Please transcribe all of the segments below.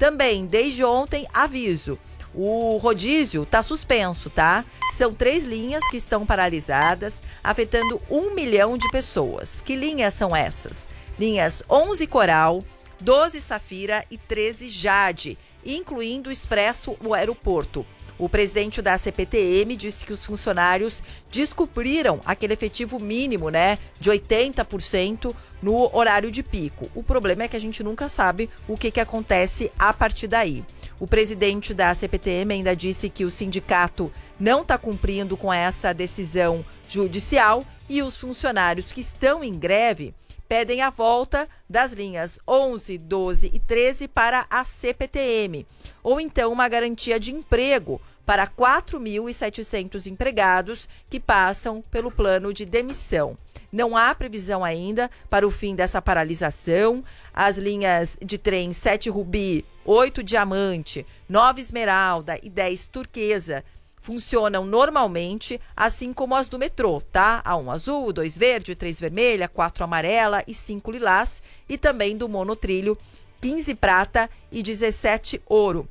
Também, desde ontem, aviso. O rodízio está suspenso, tá? São 3 linhas que estão paralisadas, afetando 1 milhão de pessoas. Que linhas são essas? Linhas 11 Coral, 12 Safira e 13 Jade, incluindo o Expresso o aeroporto. O presidente da CPTM disse que os funcionários descumpriram aquele efetivo mínimo, de 80% no horário de pico. O problema é que a gente nunca sabe o que acontece a partir daí. O presidente da CPTM ainda disse que o sindicato não está cumprindo com essa decisão judicial e os funcionários que estão em greve pedem a volta das linhas 11, 12 e 13 para a CPTM, ou então uma garantia de emprego para 4.700 empregados que passam pelo plano de demissão. Não há previsão ainda para o fim dessa paralisação. As linhas de trem 7 Rubi, 8 Diamante, 9 Esmeralda e 10 Turquesa funcionam normalmente, assim como as do metrô, tá? A 1 azul, 2 verde, 3 vermelha, 4 amarela e 5 lilás. E também do monotrilho 15 prata e 17 ouro.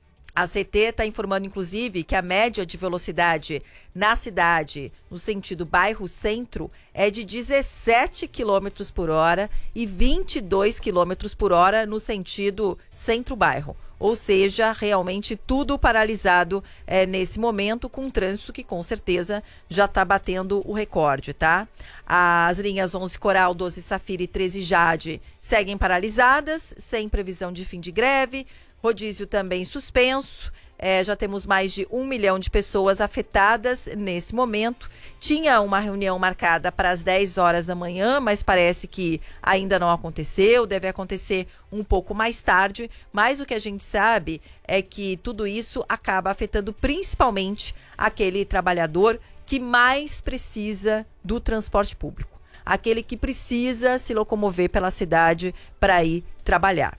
A CT está informando, inclusive, que a média de velocidade na cidade, no sentido bairro-centro, é de 17 km por hora e 22 km por hora no sentido centro-bairro. Ou seja, realmente tudo paralisado nesse momento, com um trânsito que com certeza já está batendo o recorde, tá? As linhas 11 Coral, 12 Safira e 13 Jade seguem paralisadas, sem previsão de fim de greve. Rodízio também suspenso. Já temos mais de 1 milhão de pessoas afetadas nesse momento. Tinha uma reunião marcada para as 10 horas da manhã, mas parece que ainda não aconteceu, deve acontecer um pouco mais tarde. Mas o que a gente sabe é que tudo isso acaba afetando principalmente aquele trabalhador que mais precisa do transporte público, aquele que precisa se locomover pela cidade para ir trabalhar.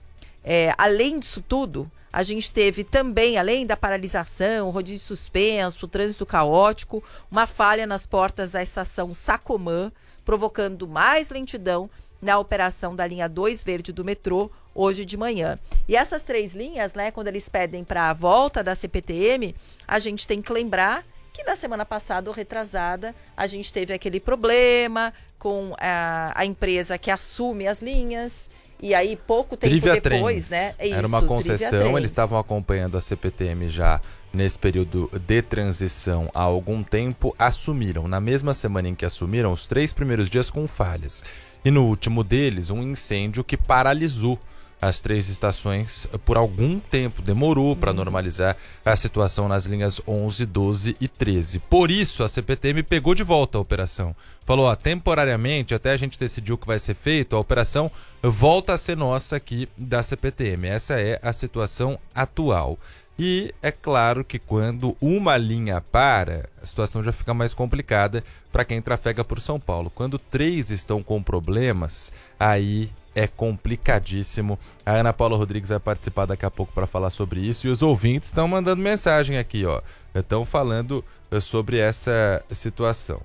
Além disso tudo, a gente teve também, além da paralisação, rodízio suspenso, trânsito caótico, uma falha nas portas da estação Sacomã, provocando mais lentidão na operação da linha 2 verde do metrô hoje de manhã. E essas 3 linhas, quando eles pedem para a volta da CPTM, a gente tem que lembrar que na semana passada ou retrasada, a gente teve aquele problema com a empresa que assume as linhas. E aí, pouco tempo Trivia depois, Trens. É Era isso, uma concessão, eles estavam acompanhando a CPTM já nesse período de transição há algum tempo, assumiram. Na mesma semana em que assumiram, os 3 primeiros dias com falhas. E no último deles, um incêndio que paralisou as 3 estações por algum tempo. Demorou para normalizar a situação nas linhas 11, 12 e 13. Por isso, a CPTM pegou de volta a operação. Falou, temporariamente, até a gente decidir o que vai ser feito, a operação volta a ser nossa aqui da CPTM. Essa é a situação atual. E é claro que quando uma linha para, a situação já fica mais complicada para quem trafega por São Paulo. Quando 3 estão com problemas, aí é complicadíssimo. A Ana Paula Rodrigues vai participar daqui a pouco para falar sobre isso. E os ouvintes estão mandando mensagem aqui, estão falando sobre essa situação.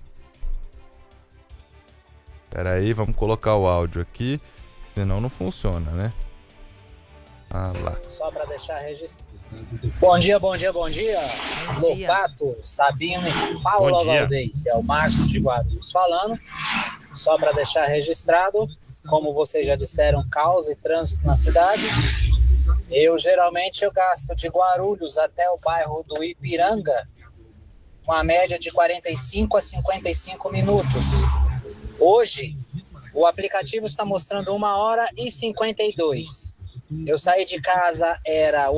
Espera aí, vamos colocar o áudio aqui, senão não funciona, né? Lá. Só para deixar registrado. Bom dia. Lobato, Sabino e Paula Valdez. É o Márcio de Guarulhos falando. Só para deixar registrado, como vocês já disseram, caos e trânsito na cidade. Eu gasto de Guarulhos até o bairro do Ipiranga com a média de 45 a 55 minutos. Hoje, o aplicativo está mostrando 1h52. Eu saí de casa, era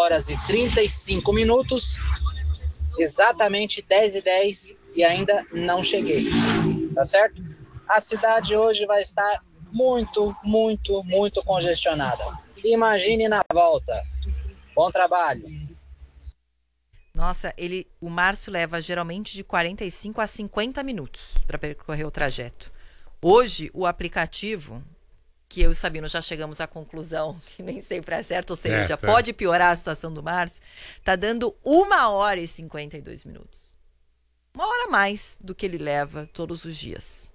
8h35, exatamente 10h10 e ainda não cheguei, tá certo? A cidade hoje vai estar muito congestionada. Imagine na volta. Bom trabalho. Nossa, o Márcio leva geralmente de 45 a 50 minutos para percorrer o trajeto. Hoje, o aplicativo, que eu e o Sabino já chegamos à conclusão, que nem sempre é certo, ou seja, pode piorar a situação do Márcio, tá dando 1h52. 1 hora a mais do que ele leva todos os dias.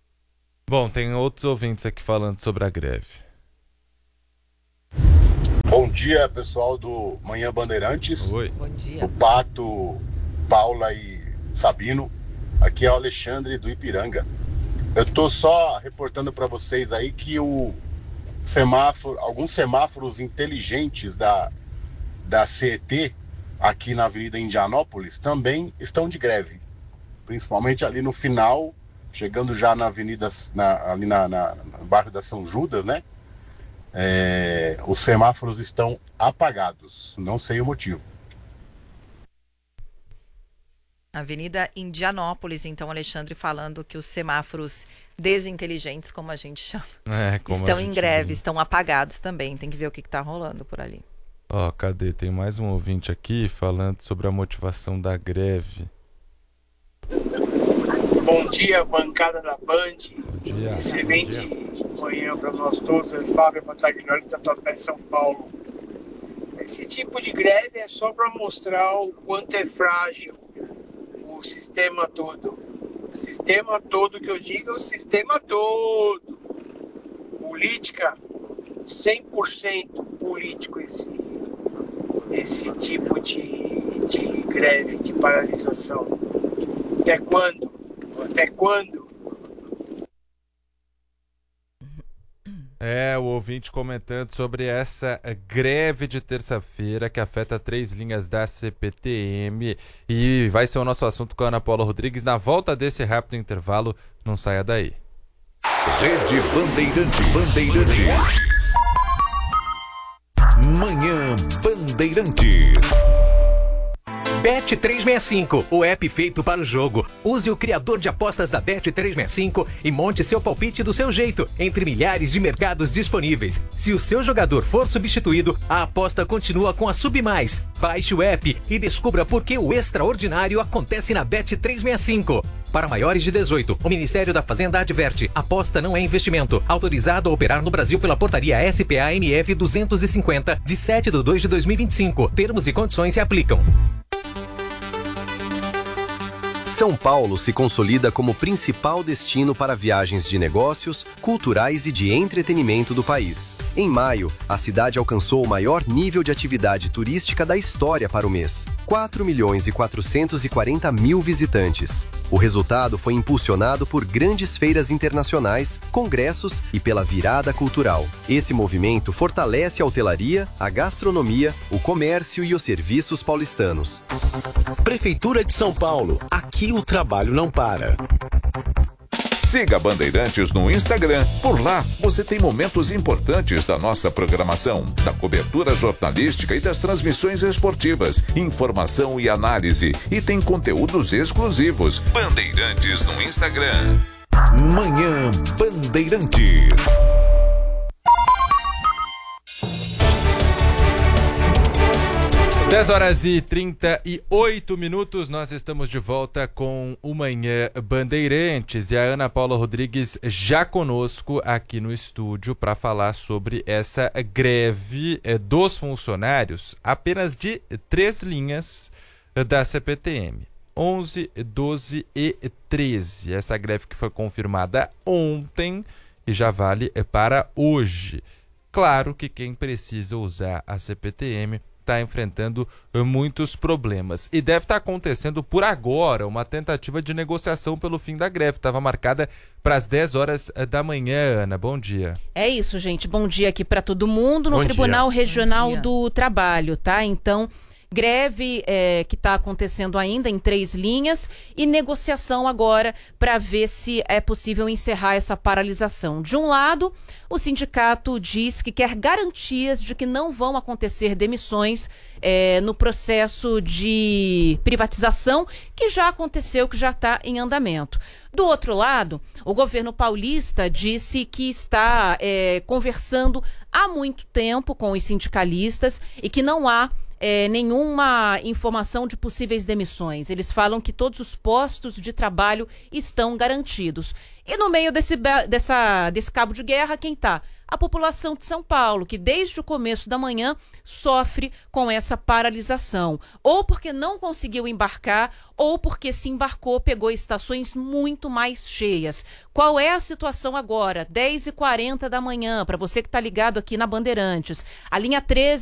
Bom, tem outros ouvintes aqui falando sobre a greve. Bom dia, pessoal do Manhã Bandeirantes. Oi. Bom dia. O Pato, Paula e Sabino. Aqui é o Alexandre do Ipiranga. Eu tô só reportando para vocês aí que alguns semáforos inteligentes da CET aqui na Avenida Indianópolis também estão de greve. Principalmente ali no final, chegando já na avenida, ali no bairro da São Judas, né? Os semáforos estão apagados, não sei o motivo. Avenida Indianópolis, então, Alexandre, falando que os semáforos desinteligentes, como a gente chama, estão em greve, estão apagados também. Tem que ver o que está rolando por ali. Ó, cadê? Tem mais um ouvinte aqui falando sobre a motivação da greve. Bom dia, bancada da Band. Bom dia. Excelente manhã para nós todos. Eu Fábio Patagnoli, da Tatuapé, São Paulo. Esse tipo de greve é só para mostrar o quanto é frágil o sistema todo. O sistema todo que eu digo é o sistema todo. Política, 100% político esse tipo de greve, de paralisação. Até quando? Até quando? O ouvinte comentando sobre essa greve de terça-feira que afeta 3 linhas da CPTM e vai ser o nosso assunto com a Ana Paula Rodrigues. Na volta desse rápido intervalo, não saia daí. Rede Bandeirantes. Manhã Bandeirantes. Bet365, o app feito para o jogo. Use o criador de apostas da Bet365 e monte seu palpite do seu jeito, entre milhares de mercados disponíveis. Se o seu jogador for substituído, a aposta continua com a Submais. Baixe o app e descubra por que o extraordinário acontece na Bet365. Para maiores de 18, o Ministério da Fazenda adverte: aposta não é investimento. Autorizado a operar no Brasil pela portaria SPA-MF 250, de 7/2/2025. Termos e condições se aplicam. São Paulo se consolida como principal destino para viagens de negócios, culturais e de entretenimento do país. Em maio, a cidade alcançou o maior nível de atividade turística da história para o mês: 4.440.000 visitantes. O resultado foi impulsionado por grandes feiras internacionais, congressos e pela virada cultural. Esse movimento fortalece a hotelaria, a gastronomia, o comércio e os serviços paulistanos. Prefeitura de São Paulo. Aqui o trabalho não para. Siga Bandeirantes no Instagram. Por lá, você tem momentos importantes da nossa programação, da cobertura jornalística e das transmissões esportivas, informação e análise. E tem conteúdos exclusivos. Bandeirantes no Instagram. Manhã Bandeirantes. 10h38, nós estamos de volta com o Manhã Bandeirantes e a Ana Paula Rodrigues já conosco aqui no estúdio para falar sobre essa greve dos funcionários, apenas de 3 linhas da CPTM, 11, 12 e 13. Essa greve que foi confirmada ontem e já vale para hoje. Claro que quem precisa usar a CPTM está enfrentando muitos problemas. E deve estar acontecendo por agora uma tentativa de negociação pelo fim da greve. Estava marcada para as 10 horas da manhã, Ana. Bom dia. É isso, gente. Bom dia aqui para todo mundo no Bom Tribunal dia. Regional do Trabalho, tá? Então, greve que está acontecendo ainda em 3 linhas e negociação agora para ver se é possível encerrar essa paralisação. De um lado, o sindicato diz que quer garantias de que não vão acontecer demissões no processo de privatização que já aconteceu, que já está em andamento. Do outro lado, o governo paulista disse que está conversando há muito tempo com os sindicalistas e que não há nenhuma informação de possíveis demissões. Eles falam que todos os postos de trabalho estão garantidos. E no meio desse cabo de guerra, quem está? A população de São Paulo, que desde o começo da manhã sofre com essa paralisação. Ou porque não conseguiu embarcar, ou porque se embarcou, pegou estações muito mais cheias. Qual é a situação agora? 10h40 da manhã, para você que está ligado aqui na Bandeirantes. A linha 13